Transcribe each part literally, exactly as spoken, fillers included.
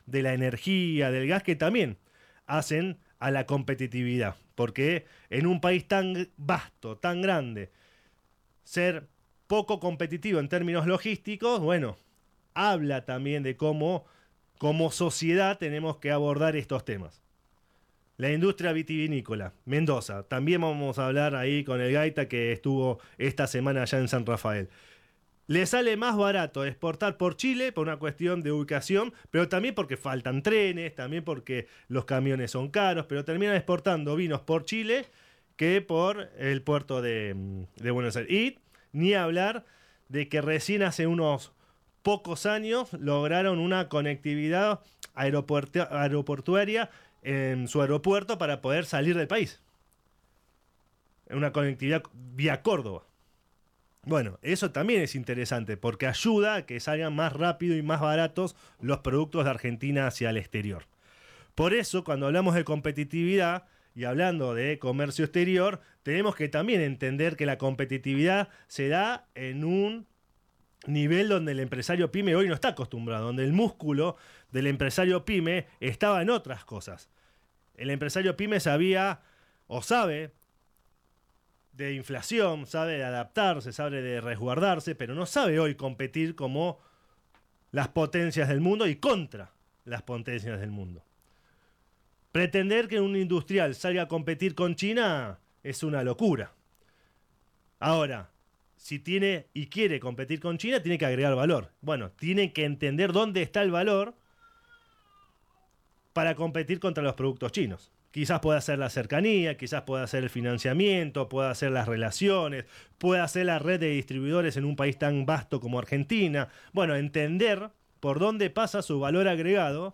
de la energía, del gas, que también hacen a la competitividad. Porque en un país tan vasto, tan grande, ser poco competitivo en términos logísticos, bueno, habla también de cómo como sociedad tenemos que abordar estos temas. La industria vitivinícola, Mendoza. También vamos a hablar ahí con el Gaita, que estuvo esta semana allá en San Rafael. Le sale más barato exportar por Chile por una cuestión de ubicación, pero también porque faltan trenes, también porque los camiones son caros, pero terminan exportando vinos por Chile que por el puerto de, de Buenos Aires. Y ni hablar de que recién hace unos pocos años lograron una conectividad aeropuertu- aeroportuaria en su aeropuerto para poder salir del país. Una conectividad vía Córdoba. Bueno, eso también es interesante porque ayuda a que salgan más rápido y más baratos los productos de Argentina hacia el exterior. Por eso, cuando hablamos de competitividad y hablando de comercio exterior, tenemos que también entender que la competitividad se da en un nivel donde el empresario pyme hoy no está acostumbrado, donde el músculo del empresario pyme estaba en otras cosas. El empresario pyme sabía o sabe de inflación, sabe de adaptarse, sabe de resguardarse, pero no sabe hoy competir como las potencias del mundo y contra las potencias del mundo. Pretender que un industrial salga a competir con China es una locura. Ahora, si tiene y quiere competir con China, tiene que agregar valor. Bueno, tiene que entender dónde está el valor para competir contra los productos chinos. Quizás pueda ser la cercanía, quizás pueda ser el financiamiento, pueda ser las relaciones, pueda ser la red de distribuidores en un país tan vasto como Argentina. Bueno, entender por dónde pasa su valor agregado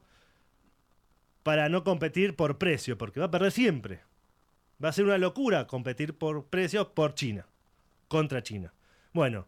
para no competir por precio, porque va a perder siempre. Va a ser una locura competir por precio por China, contra China. Bueno,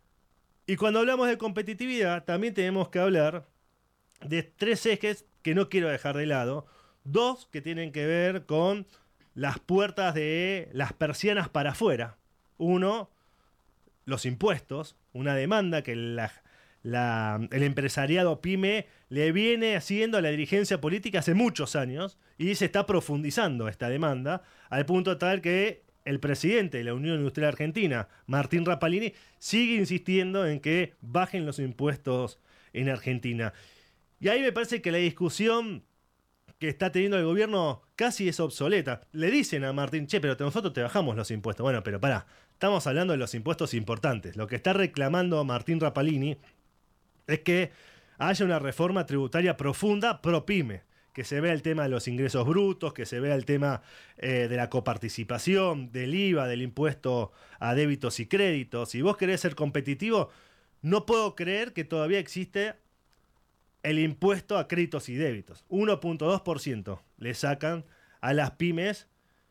y cuando hablamos de competitividad, también tenemos que hablar de tres ejes que no quiero dejar de lado. Dos que tienen que ver con las puertas de las persianas para afuera. Uno, los impuestos, una demanda que la, la, el empresariado pyme le viene haciendo a la dirigencia política hace muchos años y se está profundizando esta demanda al punto tal que el presidente de la Unión Industrial Argentina, Martín Rapalini, sigue insistiendo en que bajen los impuestos en Argentina. Y ahí me parece que la discusión que está teniendo el gobierno casi es obsoleta. Le dicen a Martín, che, pero nosotros te bajamos los impuestos. Bueno, pero pará, estamos hablando de los impuestos importantes. Lo que está reclamando Martín Rapalini es que haya una reforma tributaria profunda pro pyme, que se vea el tema de los ingresos brutos, que se vea el tema eh, de la coparticipación, del I V A, del impuesto a débitos y créditos. Si vos querés ser competitivo, no puedo creer que todavía existe el impuesto a créditos y débitos. uno punto dos por ciento le sacan a las pymes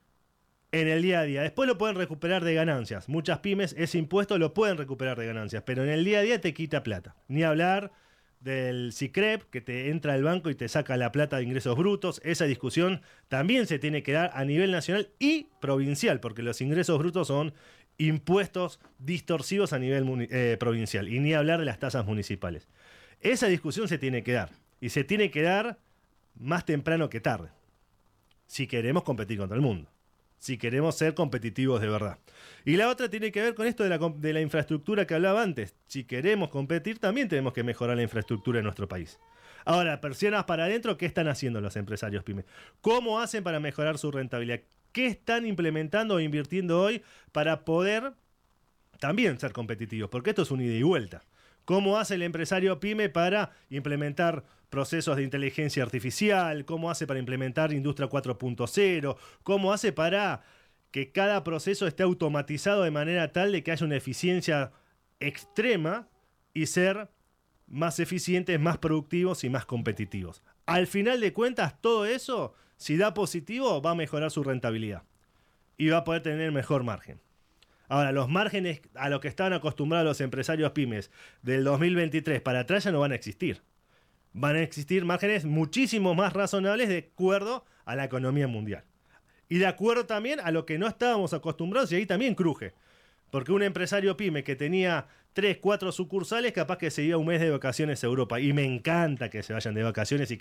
en el día a día. Después lo pueden recuperar de ganancias. Muchas pymes ese impuesto lo pueden recuperar de ganancias, pero en el día a día te quita plata. Ni hablar del SICREP, que te entra al banco y te saca la plata de ingresos brutos. Esa discusión también se tiene que dar a nivel nacional y provincial, porque los ingresos brutos son impuestos distorsivos a nivel eh, provincial. Y ni hablar de las tasas municipales. Esa discusión se tiene que dar. Y se tiene que dar más temprano que tarde. Si queremos competir contra el mundo. Si queremos ser competitivos de verdad. Y la otra tiene que ver con esto de la, de la infraestructura que hablaba antes. Si queremos competir, también tenemos que mejorar la infraestructura en nuestro país. Ahora, persianas para adentro, ¿qué están haciendo los empresarios pymes? ¿Cómo hacen para mejorar su rentabilidad? ¿Qué están implementando o invirtiendo hoy para poder también ser competitivos? Porque esto es un ida y vuelta. ¿Cómo hace el empresario pyme para implementar procesos de inteligencia artificial? ¿Cómo hace para implementar industria cuatro punto cero? ¿Cómo hace para que cada proceso esté automatizado de manera tal de que haya una eficiencia extrema y ser más eficientes, más productivos y más competitivos? Al final de cuentas, todo eso, si da positivo, va a mejorar su rentabilidad y va a poder tener mejor margen. Ahora, los márgenes a los que estaban acostumbrados los empresarios pymes del dos mil veintitrés para atrás ya no van a existir. Van a existir márgenes muchísimo más razonables de acuerdo a la economía mundial. Y de acuerdo también a lo que no estábamos acostumbrados, y ahí también cruje. Porque un empresario pyme que tenía tres, cuatro sucursales, capaz que se iba un mes de vacaciones a Europa. Y me encanta que se vayan de vacaciones y